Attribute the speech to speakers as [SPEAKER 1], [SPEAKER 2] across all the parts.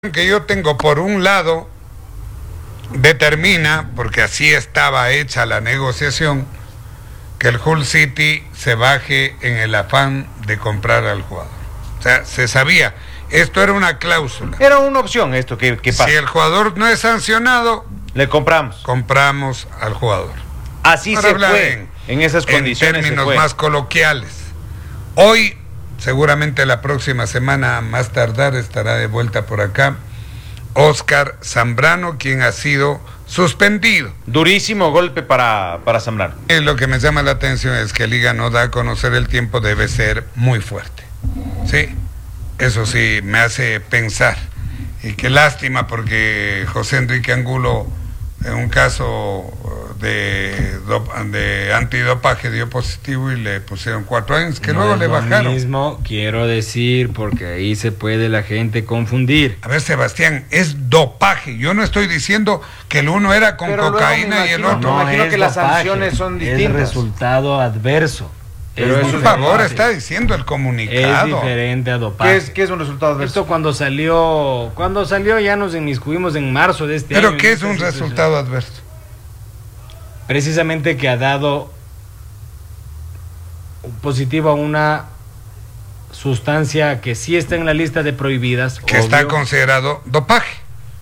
[SPEAKER 1] que yo tengo por un lado determina, porque así estaba hecha la negociación, que el Hull City se baje en el afán de comprar al jugador. O sea, se sabía, esto era una cláusula.
[SPEAKER 2] Era una opción esto que pasa.
[SPEAKER 1] Si el jugador no es sancionado,
[SPEAKER 2] le compramos
[SPEAKER 1] al jugador.
[SPEAKER 2] Así se fue, en esas condiciones.
[SPEAKER 1] En términos más coloquiales. Hoy, seguramente la próxima semana, más tardar, estará de vuelta por acá Oscar Zambrano, quien ha sido suspendido.
[SPEAKER 2] Durísimo golpe para Zambrano.
[SPEAKER 1] Lo que me llama la atención es que Liga no da a conocer el tiempo, debe ser muy fuerte. Sí, eso sí me hace pensar. Y qué lástima, porque José Enrique Angulo, en un caso de antidopaje, dio positivo y le pusieron 4 años, que luego le bajaron.
[SPEAKER 3] Lo mismo quiero decir, porque ahí se puede la gente confundir.
[SPEAKER 1] A ver, Sebastián, es dopaje. Yo no estoy diciendo que el uno era con cocaína y el otro.
[SPEAKER 2] No, imagino que las sanciones son distintas.
[SPEAKER 3] Es resultado adverso.
[SPEAKER 1] Pero por favor, está diciendo el comunicado.
[SPEAKER 3] Es diferente a dopaje.
[SPEAKER 2] ¿Qué es un resultado adverso?
[SPEAKER 3] Esto cuando salió ya nos inmiscuimos en marzo de este año.
[SPEAKER 1] ¿Pero qué es un resultado adverso?
[SPEAKER 3] Precisamente que ha dado positivo a una sustancia que sí está en la lista de prohibidas.
[SPEAKER 1] Que está considerado dopaje.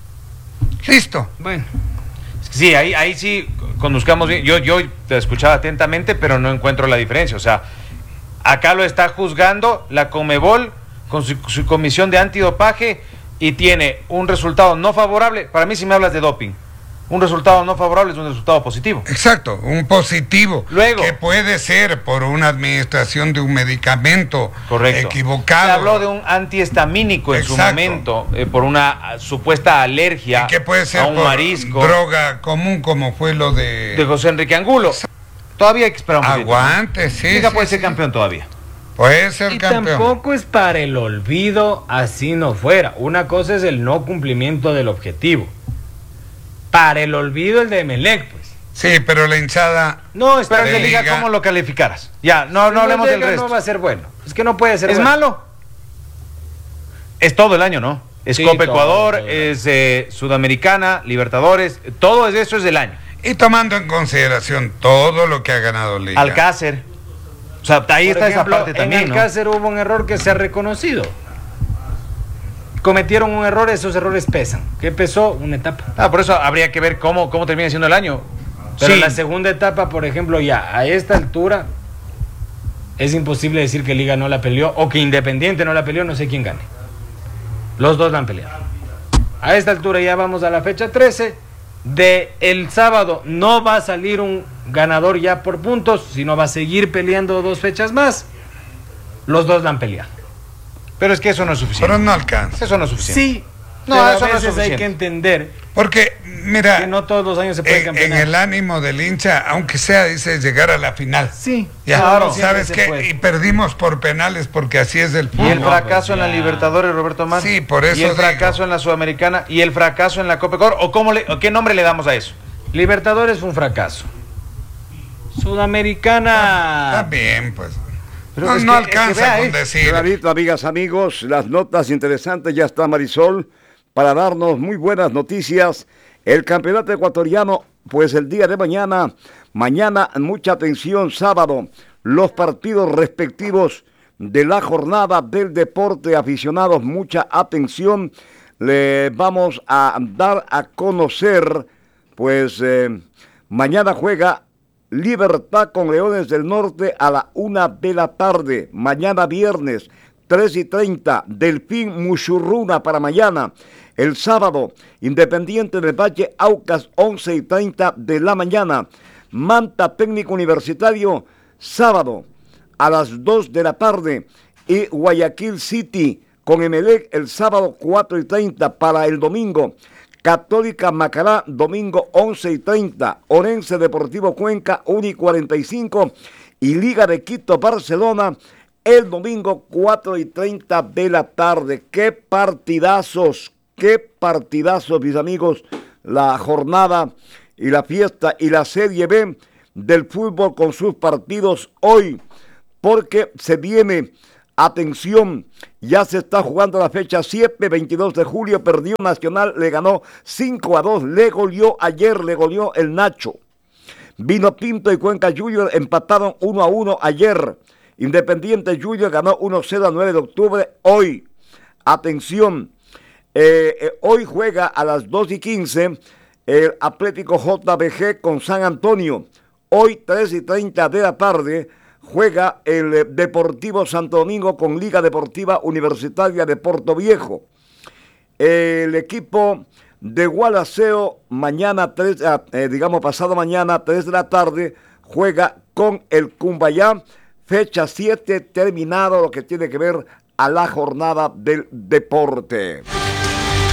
[SPEAKER 1] Listo.
[SPEAKER 3] Bueno.
[SPEAKER 2] Sí, ahí sí conduzcamos bien. Yo te escuchaba atentamente, pero no encuentro la diferencia. O sea, acá lo está juzgando la Conmebol con su comisión de antidopaje y tiene un resultado no favorable. Para mí, si me hablas de doping, un resultado no favorable es un resultado positivo.
[SPEAKER 1] Exacto, un positivo.
[SPEAKER 2] Luego,
[SPEAKER 1] que puede ser por una administración de un medicamento equivocado.
[SPEAKER 2] Se habló de un antihistamínico en su momento, por una supuesta alergia
[SPEAKER 1] que puede ser
[SPEAKER 2] a un marisco.
[SPEAKER 1] Droga común, como fue lo de
[SPEAKER 2] José Enrique Angulo. Todavía hay que esperar un poquito.
[SPEAKER 1] Aguante, sí.
[SPEAKER 2] Liga puede ser campeón todavía.
[SPEAKER 1] Puede ser campeón.
[SPEAKER 3] Tampoco es para el olvido, así no fuera. Una cosa es el no cumplimiento del objetivo. Para el olvido el de Emelec, pues.
[SPEAKER 1] Sí, pero la hinchada...
[SPEAKER 2] No, pero el de Liga, ¿cómo lo calificaras? Ya, no hablemos del resto.
[SPEAKER 3] No va a ser bueno. Es que no puede ser
[SPEAKER 2] bueno. ¿Es malo? Es todo el año, ¿no? Es sí, Copa Ecuador, es Sudamericana, Libertadores, todo eso es del año.
[SPEAKER 1] Y tomando en consideración todo lo que ha ganado Liga.
[SPEAKER 2] Alcácer. O sea, ahí está esa parte también,
[SPEAKER 3] en Alcácer hubo un error que se ha reconocido. Cometieron un error, esos errores pesan. ¿Qué pesó? Una etapa.
[SPEAKER 2] Por eso habría que ver cómo termina siendo el año.
[SPEAKER 3] Pero sí. La segunda etapa, por ejemplo, ya a esta altura es imposible decir que Liga no la peleó o que Independiente no la peleó, no sé quién gane. Los dos la han peleado. A esta altura ya vamos a la fecha 13 de el sábado. No va a salir un ganador ya por puntos, sino va a seguir peleando 2 fechas más. Los dos la han peleado.
[SPEAKER 2] Pero es que eso no es suficiente.
[SPEAKER 1] Pero no alcanza.
[SPEAKER 2] Eso no es suficiente.
[SPEAKER 3] Sí,
[SPEAKER 2] no,
[SPEAKER 3] eso no es suficiente. Hay que entender.
[SPEAKER 1] Porque, mira,
[SPEAKER 3] que no todos los años se puede campeonar.
[SPEAKER 1] En el ánimo del hincha, aunque sea, dice, llegar a la final.
[SPEAKER 3] Sí,
[SPEAKER 1] ya, claro. ¿Sabes qué? Y perdimos por penales porque así es el fútbol.
[SPEAKER 2] Y el fracaso en la Libertadores, Roberto Mar.
[SPEAKER 1] Sí, por eso.
[SPEAKER 2] Y el fracaso en la Sudamericana y el fracaso en la Copa Ecuador. ¿O qué nombre le damos a eso?
[SPEAKER 3] Libertadores fue un fracaso. Sudamericana.
[SPEAKER 1] También, pues.
[SPEAKER 2] Pero
[SPEAKER 1] no alcanza con decir.
[SPEAKER 4] Clarito, amigas, amigos, las notas interesantes, ya está Marisol para darnos muy buenas noticias. El campeonato ecuatoriano, pues el día de mañana, mucha atención, sábado, los partidos respectivos de la jornada del deporte, aficionados, mucha atención. Le vamos a dar a conocer, pues mañana juega Libertad con Leones del Norte a la 1 de la tarde. Mañana viernes, 3:30, Delfín Muchurruna para mañana. El sábado, Independiente del Valle, Aucas, 11:30 de la mañana. Manta Técnico Universitario, sábado, a las 2 de la tarde. Y Guayaquil City con Emelec, el sábado, 4:30 para el domingo. Católica Macará, domingo 11:30, Orense Deportivo Cuenca, 1:45, y Liga de Quito Barcelona, el domingo 4:30 de la tarde. ¡Qué partidazos, mis amigos! La jornada y la fiesta y la Serie B del fútbol con sus partidos hoy, porque se viene Atención, ya se está jugando la fecha 7, 22 de julio, perdió Nacional, le ganó 5-2, le goleó ayer, le goleó el Nacho. Vino Tinto y Cuenca Junior empataron 1-1 ayer. Independiente Junior ganó 1-0 a 9 de octubre hoy. Atención, hoy juega a las 2:15 el Atlético JBG con San Antonio. Hoy 3:30 de la tarde juega el Deportivo Santo Domingo con Liga Deportiva Universitaria de Puerto Viejo. El equipo de Gualaceo mañana, pasado mañana, 3 de la tarde, juega con el Cumbayá. Fecha 7, terminado lo que tiene que ver a la jornada del deporte.